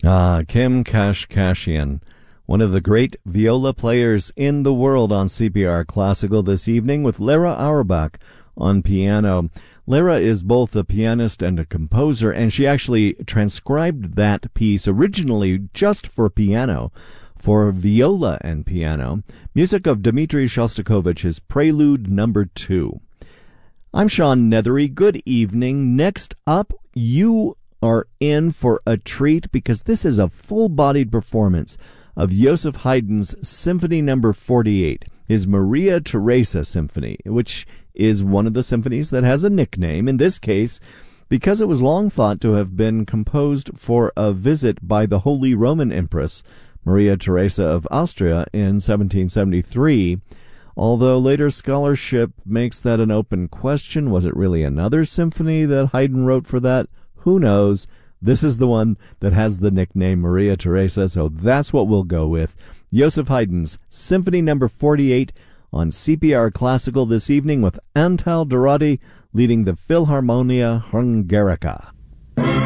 Kim Kashkashian, one of the great viola players in the world on CPR Classical this evening with Lara Auerbach on piano. Lara is both a pianist and a composer, and she actually transcribed that piece originally just for piano, for viola and piano, music of Dmitri Shostakovich's Prelude No. 2. I'm Sean Nethery. Good evening. Next up, you are in for a treat because this is a full-bodied performance of Joseph Haydn's Symphony No. 48, his Maria Theresa Symphony, which is one of the symphonies that has a nickname, in this case, because it was long thought to have been composed for a visit by the Holy Roman Empress, Maria Theresa of Austria, in 1773. Although later scholarship makes that an open question. Was it really another symphony that Haydn wrote for that? Who knows? This is the one that has the nickname Maria Theresa, so that's what we'll go with. Joseph Haydn's Symphony No. 48 on CPR Classical this evening with Antal Dorati leading the Philharmonia Hungarica.